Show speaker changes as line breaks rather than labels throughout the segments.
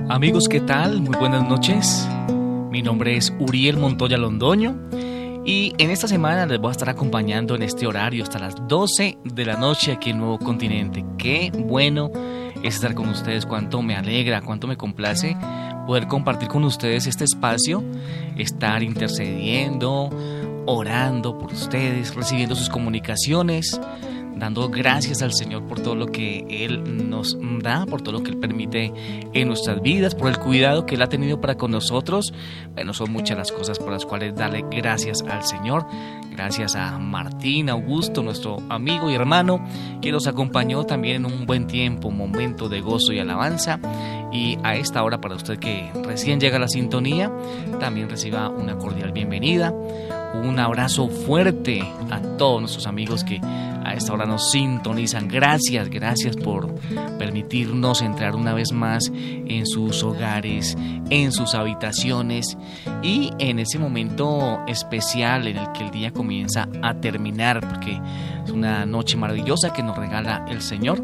Amigos, ¿qué tal? Muy buenas noches. Mi nombre es Uriel Montoya Londoño y en esta semana les voy a estar acompañando en este horario hasta las 12 de la noche aquí en Nuevo Continente. Qué bueno es estar con ustedes, cuánto me alegra, cuánto me complace poder compartir con ustedes este espacio, estar intercediendo, orando por ustedes, recibiendo sus comunicaciones, dando gracias al Señor por todo lo que Él nos da, por todo lo que Él permite en nuestras vidas, por el cuidado que Él ha tenido para con nosotros. Bueno, son muchas las cosas por las cuales darle gracias al Señor. Gracias a Martín Augusto, nuestro amigo y hermano, que nos acompañó también en un buen tiempo, un momento de gozo y alabanza. Y a esta hora, para usted que recién llega a la sintonía, también reciba una cordial bienvenida. Un abrazo fuerte a todos nuestros amigos que a esta hora nos sintonizan. Gracias por permitirnos entrar una vez más en sus hogares, en sus habitaciones y en ese momento especial en el que el día comienza a terminar, porque es una noche maravillosa que nos regala el Señor.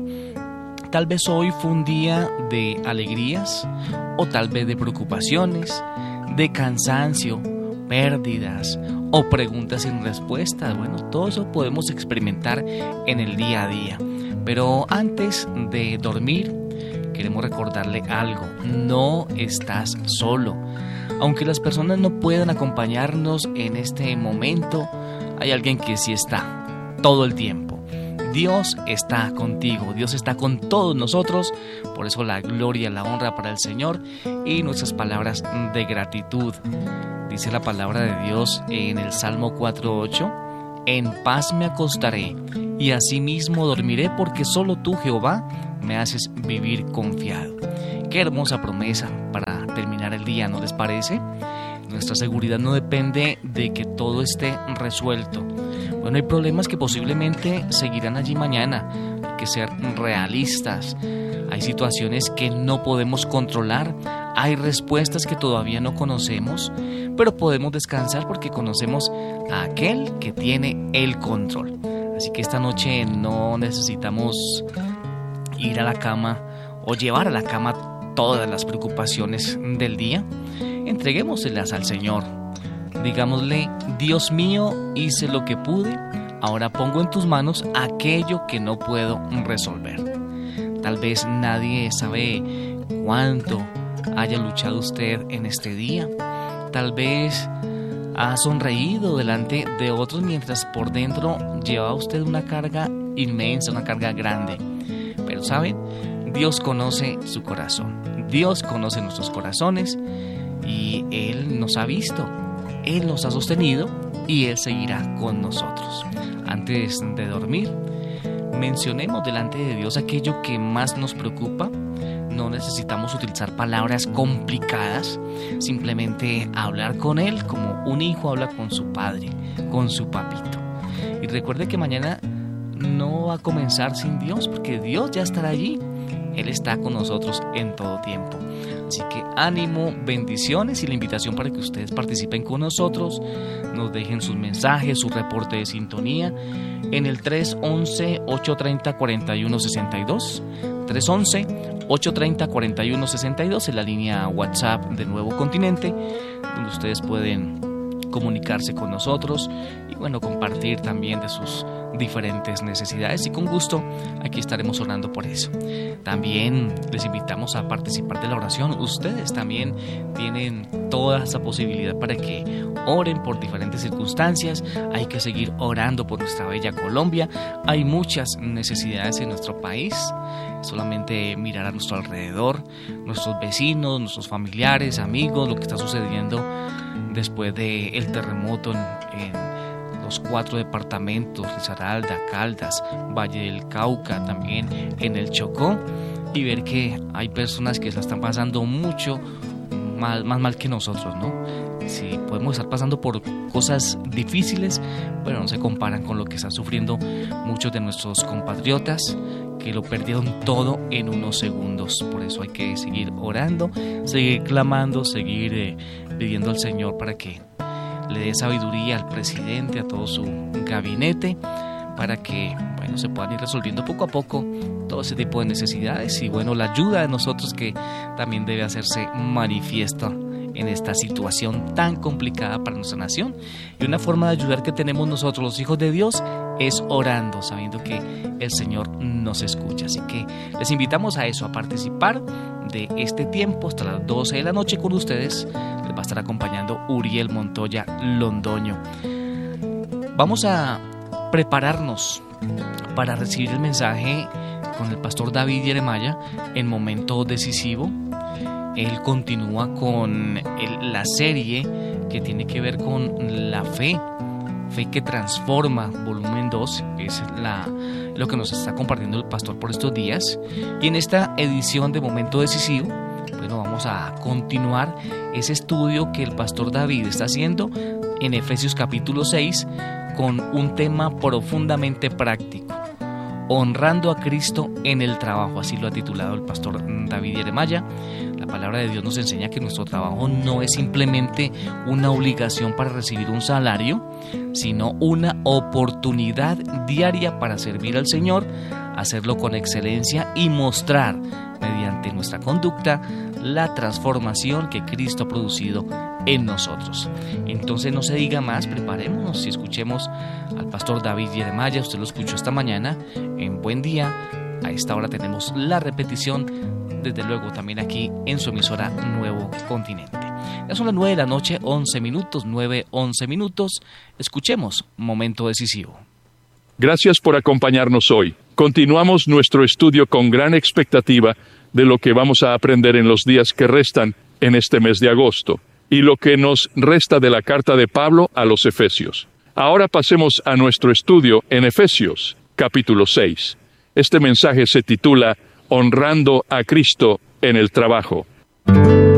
Tal vez hoy fue un día de alegrías o tal vez de preocupaciones, de cansancio, pérdidas o preguntas sin respuesta. Bueno, todo eso podemos experimentar en el día a día. Pero antes de dormir, queremos recordarle algo. No estás solo. Aunque las personas no puedan acompañarnos en este momento, hay alguien que sí está todo el tiempo. Dios está contigo, Dios está con todos nosotros. Por eso la gloria, la honra para el Señor y nuestras palabras de gratitud. Dice la palabra de Dios en el Salmo 4:8: en paz me acostaré y asimismo dormiré, porque solo tú, Jehová, me haces vivir confiado. Qué hermosa promesa para terminar el día, ¿no les parece? Nuestra seguridad no depende de que todo esté resuelto. Bueno, hay problemas que posiblemente seguirán allí mañana. Hay que ser realistas. Hay situaciones que no podemos controlar. Hay respuestas que todavía no conocemos, pero podemos descansar porque conocemos a aquel que tiene el control. Así que esta noche no necesitamos ir a la cama o llevar a la cama todas las preocupaciones del día. Entreguémoselas al Señor. Digámosle: Dios mío, hice lo que pude, ahora pongo en tus manos aquello que no puedo resolver. Tal vez nadie sabe cuánto haya luchado usted en este día. Tal vez ha sonreído delante de otros mientras por dentro lleva usted una carga inmensa, una carga grande. Pero ¿saben? Dios conoce su corazón. Dios conoce nuestros corazones y Él nos ha visto. Él nos ha sostenido y Él seguirá con nosotros. Antes de dormir, mencionemos delante de Dios aquello que más nos preocupa. No necesitamos utilizar palabras complicadas, simplemente hablar con Él como un hijo habla con su padre, con su papito. Y recuerde que mañana no va a comenzar sin Dios, porque Dios ya estará allí. Él está con nosotros en todo tiempo. Así que ánimo, bendiciones y la invitación para que ustedes participen con nosotros, nos dejen sus mensajes, su reporte de sintonía en el 311-830-4162, 311-830-4162 en la línea WhatsApp de Nuevo Continente, donde ustedes pueden comunicarse con nosotros y bueno, compartir también de sus diferentes necesidades, y con gusto aquí estaremos orando por eso. También les invitamos a participar de la oración. Ustedes también tienen toda esa posibilidad para que oren por diferentes circunstancias. Hay que seguir orando por nuestra bella Colombia. Hay muchas necesidades en nuestro país. Solamente mirar a nuestro alrededor, nuestros vecinos, nuestros familiares, amigos, lo que está sucediendo después del terremoto en los 4 departamentos: Risaralda, Caldas, Valle del Cauca, también en el Chocó, y ver que hay personas que se están pasando mucho más mal que nosotros, ¿no? Sí, podemos estar pasando por cosas difíciles, pero no se comparan con lo que están sufriendo muchos de nuestros compatriotas que lo perdieron todo en unos segundos. Por eso hay que seguir orando, seguir clamando, seguir pidiendo al Señor para que le dé sabiduría al presidente, a todo su gabinete, para que bueno, se puedan ir resolviendo poco a poco todo ese tipo de necesidades y bueno, la ayuda de nosotros que también debe hacerse manifiesta en esta situación tan complicada para nuestra nación. Y una forma de ayudar que tenemos nosotros los hijos de Dios es orando, sabiendo que el Señor nos escucha. Así que les invitamos a eso, a participar de este tiempo hasta las 12 de la noche con ustedes. Les va a estar acompañando Uriel Montoya Londoño. Vamos a prepararnos para recibir el mensaje con el pastor David Jeremiah en Momento Decisivo. Él continúa con la serie que tiene que ver con la fe que transforma, volumen 2, es lo que nos está compartiendo el pastor por estos días. Y en esta edición de Momento Decisivo, bueno, vamos a continuar ese estudio que el pastor David está haciendo en Efesios capítulo 6 con un tema profundamente práctico: honrando a Cristo en el trabajo. Así lo ha titulado el pastor David Jeremiah. La palabra de Dios nos enseña que nuestro trabajo no es simplemente una obligación para recibir un salario, sino una oportunidad diaria para servir al Señor, hacerlo con excelencia y mostrar mediante nuestra conducta la transformación que Cristo ha producido en nosotros. Entonces no se diga más, preparémonos y escuchemos al pastor David Jeremiah. Usted lo escuchó esta mañana en Buen Día. A esta hora tenemos la repetición, desde luego también aquí en su emisora Nuevo Continente. Ya son las 9 de la noche, 11 minutos, 9:11 minutos. Escuchemos Momento Decisivo.
Gracias por acompañarnos hoy. Continuamos nuestro estudio con gran expectativa de lo que vamos a aprender en los días que restan en este mes de agosto y lo que nos resta de la carta de Pablo a los Efesios. Ahora pasemos a nuestro estudio en Efesios, capítulo 6. Este mensaje se titula Honrando a Cristo en el trabajo.